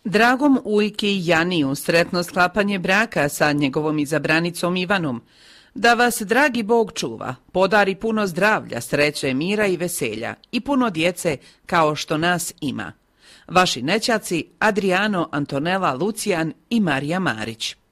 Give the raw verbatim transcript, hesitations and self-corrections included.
Dragom ujki Janiju sretno sklapanje braka sa njegovom izabranicom Ivanom. Da vas dragi Bog čuva, podari puno zdravlja, sreće, mira i veselja i puno djece kao što nas ima. Vaši nećaci Adriano, Antonella, Lucijan i Marija Marić.